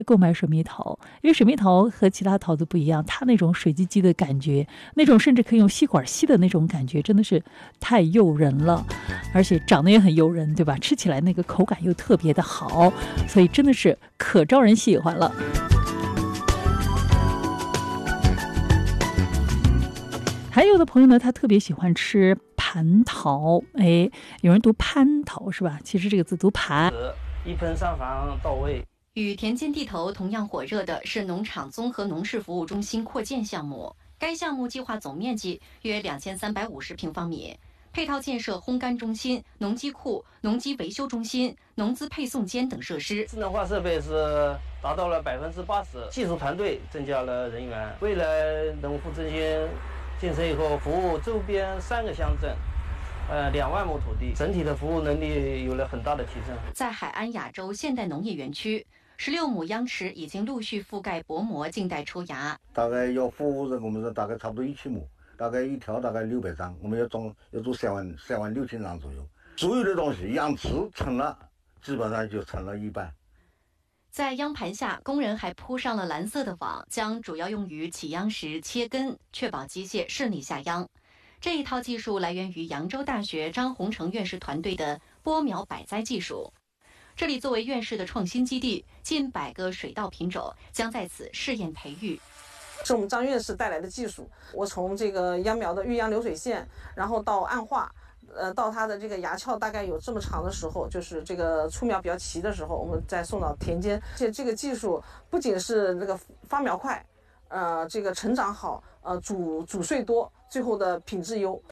购买水蜜桃，因为水蜜桃和其他桃子不一样，它那种水唧唧的感觉，那种甚至可以用吸管吸的那种感觉，真的是太诱人了，而且长得也很诱人，对吧？吃起来那个口感又特别的好，所以真的是可招人喜欢了。还有的朋友呢，他特别喜欢吃蟠桃，有人读蟠桃是吧？其实这个字读蟠。 一盆上房到位。 与田间地头同样火热的是农场综合农事服务中心扩建项目，该项目计划总面积约2350平方米，配套建设烘干中心、农机库、农机维修中心、农资配送间等设施。 智能化设备是达到了80%，技术团队增加了人员。未来农副中心建成以后，服务周边3个乡镇，2万亩土地，整体的服务能力有了很大的提升。 在海安亚洲现代农业园区，16亩秧池已经陆续覆盖薄膜，静待抽芽。 大概要服务人，我们是大概差不多1千亩，大概一条大概600张，我们要做3万6千张左右。所有的东西秧池成了，基本上就成了一半。 在秧盘下，工人还铺上了蓝色的网，将主要用于起秧时切根，确保机械顺利下秧。这一套技术来源于扬州大学张洪成院士团队的播苗百栽技术。这里作为院士的创新基地，近100个水稻品种将在此试验培育。 是我们张院士带来的技术。我从这个秧苗的育秧流水线，然后到暗化。到它的这个芽鞘大概有这么长的时候，就是这个出苗比较齐的时候，我们再送到田间。这个技术不仅是那个发苗快，这个成长好，主穗多，最后的品质优。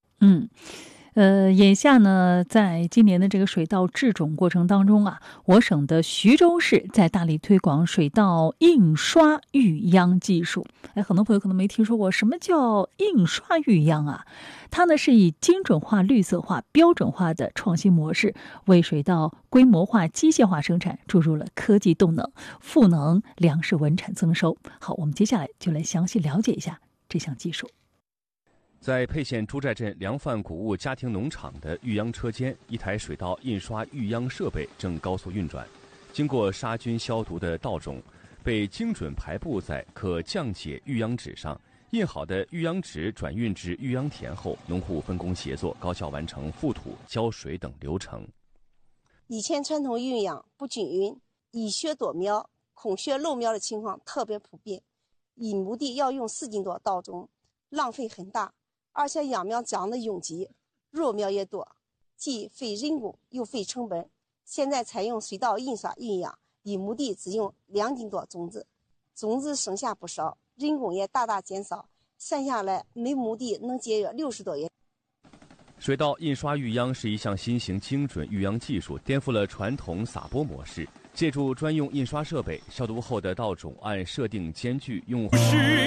眼下呢，在今年的这个水稻制种过程当中啊，我省的徐州市在大力推广水稻印刷育秧技术。很多朋友可能没听说过什么叫印刷育秧啊？它呢是以精准化、绿色化、标准化的创新模式，为水稻规模化、机械化生产注入了科技动能，赋能粮食稳产增收。好，我们接下来就来详细了解一下这项技术。 在沛县朱寨镇粮贩谷物家庭农场的育秧车间，一台水稻印刷育秧设备正高速运转。经过杀菌消毒的稻种被精准排布在可降解育秧纸上，印好的育秧纸转运至育秧田后，农户分工协作，高效完成覆土、浇水等流程。 以前传统育秧不均匀，以穴夺苗、空穴漏苗的情况特别普遍，一亩地要用4斤多稻种，浪费很大。而且秧苗长得拥挤，弱苗也多，既费人工又费成本。现在采用水稻印刷育秧，一亩地只用2斤多种子，种子剩下不少，人工也大大减少，算下来每亩地能节约60多元。 水稻印刷育秧是一项新型精准育秧技术，颠覆了传统撒播模式。借助专用印刷设备，消毒后的稻种按设定间距用